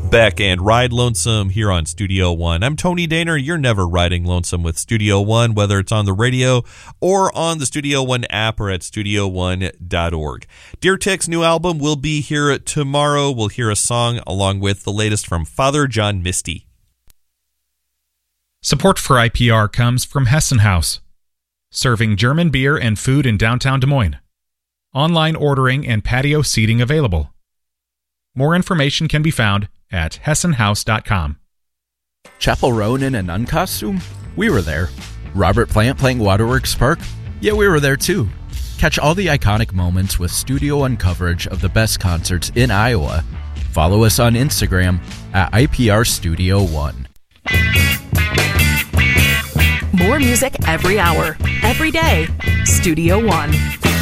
Beck and Ride Lonesome here on Studio One. I'm Tony Daner. You're never riding lonesome with Studio One, whether it's on the radio or on the Studio One app or at studio1.org. Deer Tick's new album will be here tomorrow. We'll hear a song along with the latest from Father John Misty. Support for IPR comes from Hessen House, serving German beer and food in downtown Des Moines. Online ordering and patio seating available. More information can be found at hessenhouse.com. Chapel Roan in a nun costume? We were there. Robert Plant playing Waterworks Park? Yeah, we were there too. Catch all the iconic moments with Studio One coverage of the best concerts in Iowa. Follow us on Instagram at IPR Studio One. More music every hour, every day. Studio One.